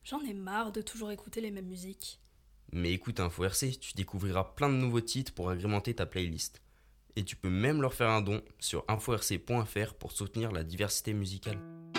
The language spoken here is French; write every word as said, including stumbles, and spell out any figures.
J'en ai marre de toujours écouter les mêmes musiques. Mais écoute Info R C, tu découvriras plein de nouveaux titres pour agrémenter ta playlist. Et tu peux même leur faire un don sur info r c point f r pour soutenir la diversité musicale.